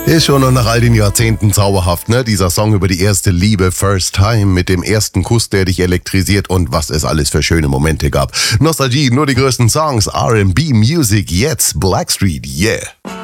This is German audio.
Ist schon noch nach all den Jahrzehnten zauberhaft, ne? Dieser Song über die erste Liebe, First Time, mit dem ersten Kuss, der dich elektrisiert und was es alles für schöne Momente gab. Nostalgie, nur die größten Songs, R&B Music, jetzt Blackstreet, yeah.